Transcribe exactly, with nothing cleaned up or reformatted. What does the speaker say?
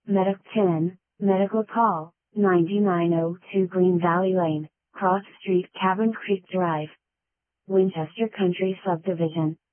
Medic ten, Medical Call, ninety-nine oh two Green Valley Lane, Cross Street, Cabin Creek Drive, Winchester Country Subdivision.